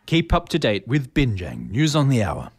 Keep up to date with Binjang News on the Hour.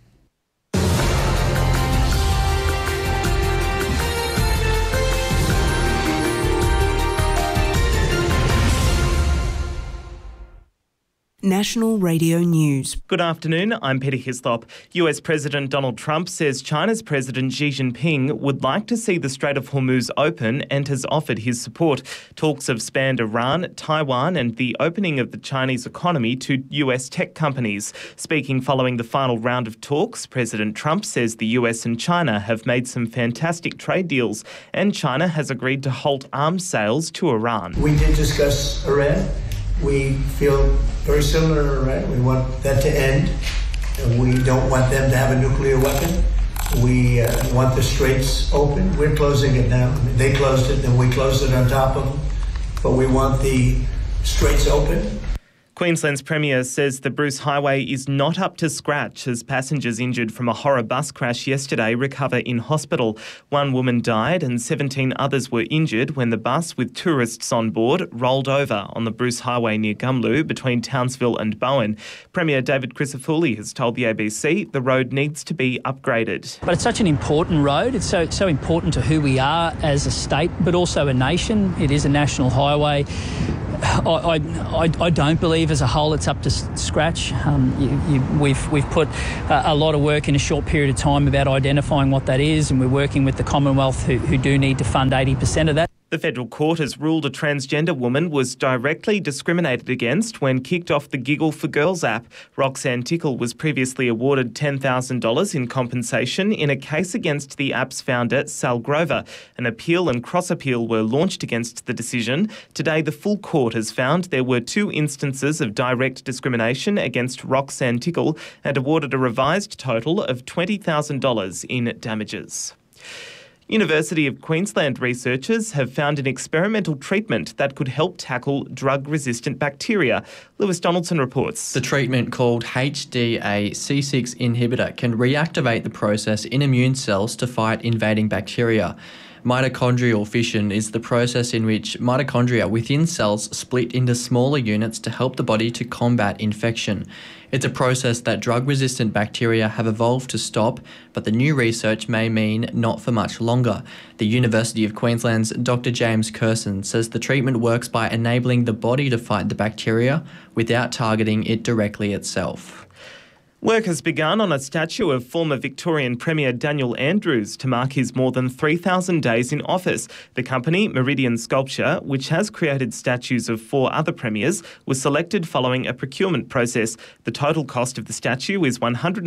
National Radio News. Good afternoon, I'm Peter Hislop. US President Donald Trump says China's President Xi Jinping would like to see the Strait of Hormuz open and has offered his support. Talks have spanned Iran, Taiwan and the opening of the Chinese economy to US tech companies. Speaking following the final round of talks, President Trump says the US and China have made some fantastic trade deals and China has agreed to halt arms sales to Iran. We did discuss Iran. We feel very similar to Iran. We want that to end. And we don't want them to have a nuclear weapon. We want the straits open. We're closing it now. I mean, they closed it, and we closed it on top of them. But we want the straits open. Queensland's Premier says the Bruce Highway is not up to scratch as passengers injured from a horror bus crash yesterday recover in hospital. One woman died and 17 others were injured when the bus with tourists on board rolled over on the Bruce Highway near Gumlu between Townsville and Bowen. Premier David Crisafulli has told the ABC the road needs to be upgraded. But it's such an important road. It's so important to who we are as a state, but also a nation. It is a national highway. I don't believe as a whole it's up to scratch. We've put a lot of work in a short period of time about identifying what that is, and we're working with the Commonwealth who do need to fund 80% of that. The federal court has ruled a transgender woman was directly discriminated against when kicked off the Giggle for Girls app. Roxanne Tickle was previously awarded $10,000 in compensation in a case against the app's founder, Sal Grover. An appeal and cross-appeal were launched against the decision. Today, the full court has found there were 2 instances of direct discrimination against Roxanne Tickle and awarded a revised total of $20,000 in damages. University of Queensland researchers have found an experimental treatment that could help tackle drug-resistant bacteria. Lewis Donaldson reports. The treatment, called HDA-C6 inhibitor, can reactivate the process in immune cells to fight invading bacteria. Mitochondrial fission is the process in which mitochondria within cells split into smaller units to help the body to combat infection. It's a process that drug-resistant bacteria have evolved to stop, but the new research may mean not for much longer. The University of Queensland's Dr. James Curson says the treatment works by enabling the body to fight the bacteria without targeting it directly itself. Work has begun on a statue of former Victorian Premier Daniel Andrews to mark his more than 3,000 days in office. The company, Meridian Sculpture, which has created statues of 4 other premiers, was selected following a procurement process. The total cost of the statue is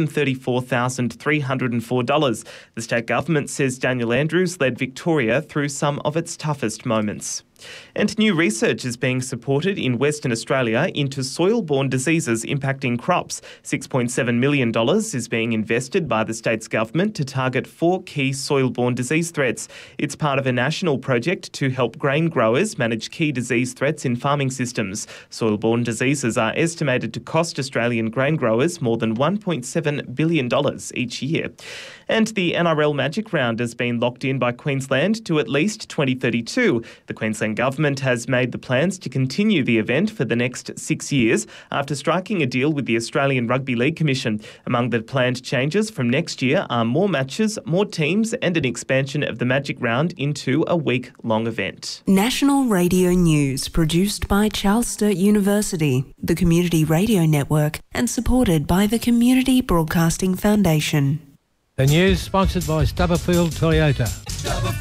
$134,304. The state government says Daniel Andrews led Victoria through some of its toughest moments. And new research is being supported in Western Australia into soil-borne diseases impacting crops. $6.7 million is being invested by the state's government to target 4 key soil-borne disease threats. It's part of a national project to help grain growers manage key disease threats in farming systems. Soil-borne diseases are estimated to cost Australian grain growers more than $1.7 billion each year. And the NRL Magic Round has been locked in by Queensland to at least 2032. The Queensland government has made the plans to continue the event for the next 6 years after striking a deal with the Australian Rugby League Commission. Among the planned changes from next year are more matches, more teams and an expansion of the Magic Round into a week-long event. National Radio News, produced by Charles Sturt University, the Community Radio Network, and supported by the Community Broadcasting Foundation. The news sponsored by Stubberfield Toyota.